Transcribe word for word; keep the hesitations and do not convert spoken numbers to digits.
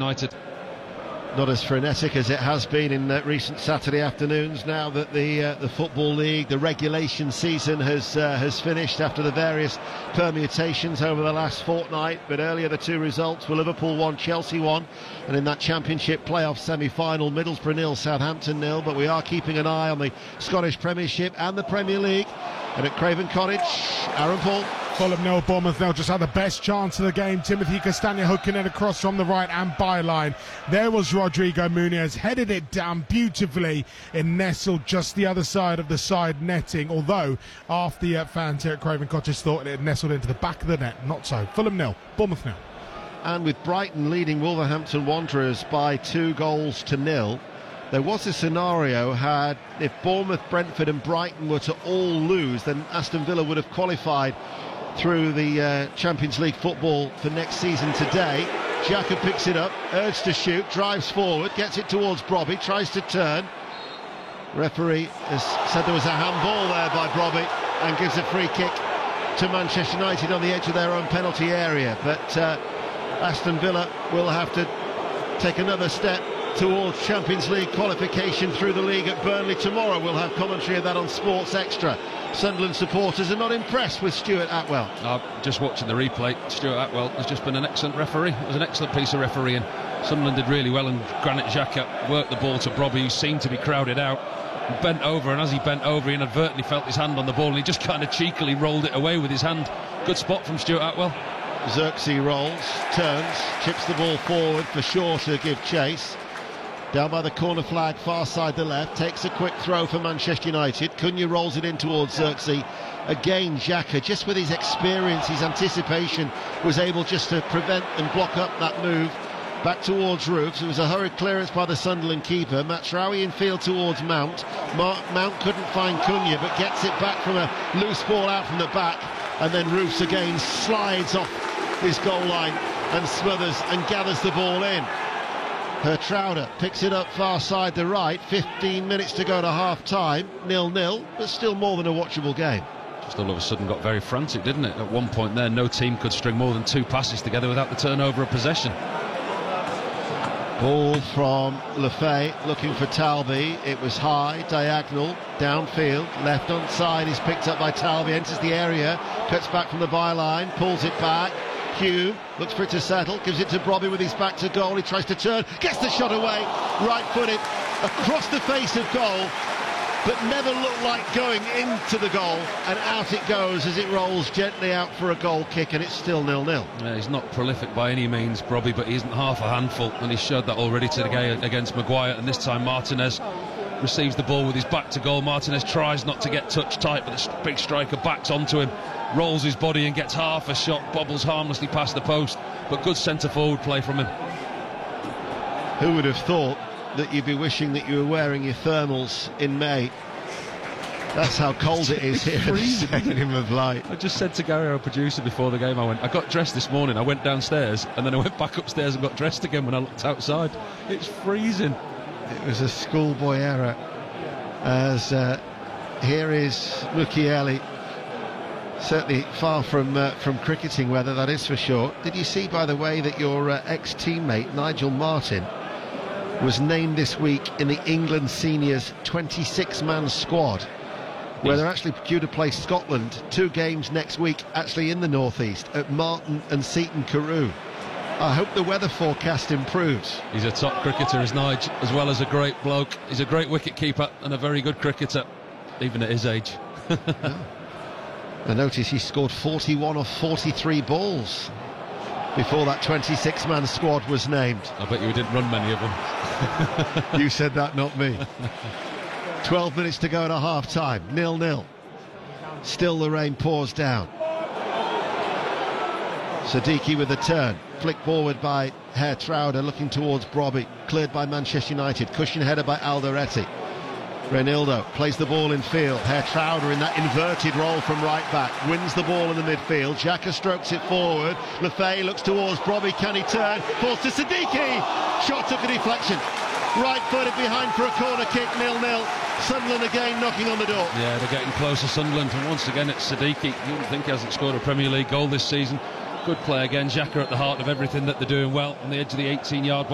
United. Not as frenetic as it has been in uh, recent Saturday afternoons, now that the uh, the Football League, the regulation season has uh, has finished after the various permutations over the last fortnight. But earlier the two results were Liverpool one, Chelsea one, and in that Championship playoff semi-final, Middlesbrough nil, Southampton nil. But we are keeping an eye on the Scottish Premiership and the Premier League. And at Craven Cottage, Aaron Paul. Fulham nil, Bournemouth nil. Just had the best chance of the game. Timothy Castagna hooking it across from the right and byline. There was Rodrigo Muniz, headed it down beautifully and nestled just the other side of the side netting. Although half the uh, fans here at Craven Cottage thought it had nestled into the back of the net. Not so. Fulham nil, Bournemouth nil. And with Brighton leading Wolverhampton Wanderers by two goals to nil, there was a scenario had if Bournemouth, Brentford and Brighton were to all lose, then Aston Villa would have qualified through the uh, Champions League football for next season today. Xhaka picks it up, urged to shoot, drives forward, gets it towards Brobby, tries to turn. Referee has said there was a handball there by Brobby and gives a free kick to Manchester United on the edge of their own penalty area. But uh, Aston Villa will have to take another step towards Champions League qualification through the league at Burnley tomorrow. We'll have commentary of that on Sports Extra. Sunderland supporters are not impressed with Stuart Atwell. Uh, just watching the replay, Stuart Atwell has just been an excellent referee. It was an excellent piece of refereeing. Sunderland did really well, and Granit Xhaka worked the ball to Brobby, who seemed to be crowded out, and bent over, and as he bent over, he inadvertently felt his hand on the ball, and he just kind of cheekily rolled it away with his hand. Good spot from Stuart Atwell. Xerxes rolls, turns, chips the ball forward for Shaw to give chase. Down by the corner flag, far side the left, takes a quick throw for Manchester United. Cunha rolls it in towards Xerxes. Again, Xhaka, just with his experience, his anticipation, was able just to prevent and block up that move. Back towards Roofs. It was a hurried clearance by the Sunderland keeper. Matsraoui in field towards Mount. Ma- Mount couldn't find Cunha, but gets it back from a loose ball out from the back. And then Roofs again slides off his goal line and smothers and gathers the ball in. Hertrauder picks it up far side the right. fifteen minutes to go to half time. nil nil, but still more than a watchable game. Just all of a sudden got very frantic, didn't it? At one point there, no team could string more than two passes together without the turnover of possession. Ball from Lefay looking for Talby. It was high, diagonal, downfield, left on side is picked up by Talby, enters the area, cuts back from the byline, pulls it back. Hugh looks for it to settle, gives it to Brobby with his back to goal. He tries to turn, gets the shot away, right-footed across the face of goal, but never looked like going into the goal, and out it goes as it rolls gently out for a goal kick, and it's still nil nil. Yeah, he's not prolific by any means, Brobby, but he isn't half a handful, and he showed that already today against Maguire. And this time Martinez receives the ball with his back to goal. Martinez tries not to get touch tight, but the big striker backs onto him, rolls his body and gets half a shot, bobbles harmlessly past the post, but good centre forward play from him. Who would have thought that you'd be wishing that you were wearing your thermals in May? That's how cold it is here at the Stadium of Light. I just said to Gary, our producer, before the game, I went, I got dressed this morning, I went downstairs, and then I went back upstairs and got dressed again when I looked outside. It's freezing. It was a schoolboy error, as uh, here is Mukiele, certainly far from uh, from cricketing weather, that is for sure. Did you see, by the way, that your uh, ex-teammate Nigel Martin was named this week in the England seniors twenty-six man squad, where they're actually due to play Scotland two games next week, actually in the northeast at Martin and Seaton Carew. I hope the weather forecast improves. He's a top cricketer, is Nige, as well as a great bloke. He's a great wicket keeper and a very good cricketer, even at his age. Yeah. I notice he scored forty-one of forty-three balls before that twenty-six man squad was named. I bet you didn't run many of them. You said that, not me. twelve minutes to go at a half time, nil nil. Still the rain pours down. Siddiqui with a turn, flick forward by Hertrauder, looking towards Brobby, cleared by Manchester United, cushion header by Alderete. Reinildo plays the ball in field. Hertrauder in that inverted role from right back, wins the ball in the midfield. Xhaka strokes it forward. Lefay looks towards Brobby. Can he turn? Falls to Siddiqui. Shot took a deflection. Right footed behind for a corner kick. nil nil. Sunderland again knocking on the door. Yeah, they're getting closer, Sunderland, and once again it's Siddiqui. You wouldn't think he hasn't scored a Premier League goal this season. Good play again. Xhaka at the heart of everything that they're doing well on the edge of the eighteen yard box.